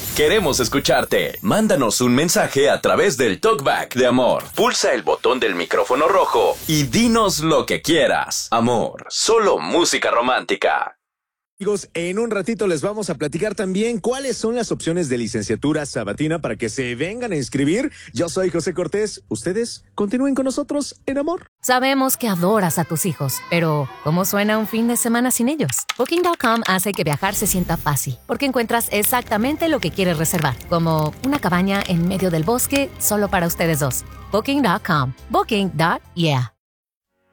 Queremos escucharte. Mándanos un mensaje a través del TalkBack de Amor. Pulsa el botón del micrófono rojo y dinos lo que quieras. Amor, solo música romántica. Amigos, en un ratito les vamos a platicar también cuáles son las opciones de licenciatura sabatina para que se vengan a inscribir. Yo soy José Cortés. Ustedes continúen con nosotros en Amor. Sabemos que adoras a tus hijos, pero ¿cómo suena un fin de semana sin ellos? Booking.com hace que viajar se sienta fácil, porque encuentras exactamente lo que quieres reservar, como una cabaña en medio del bosque solo para ustedes dos. Booking.com. Booking.yeah.